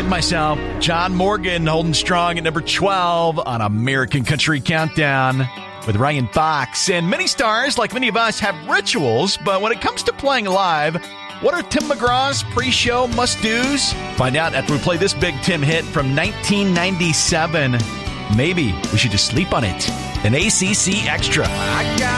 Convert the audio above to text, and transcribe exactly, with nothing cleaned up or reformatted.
like myself. John Morgan holding strong at number twelve on American Country Countdown with Ryan Fox. And many stars, like many of us, have rituals, but when it comes to playing live, what are Tim McGraw's pre-show must-dos? Find out after we play this big Tim hit from nineteen ninety-seven. Maybe we should just sleep on it. An A C C Extra. I got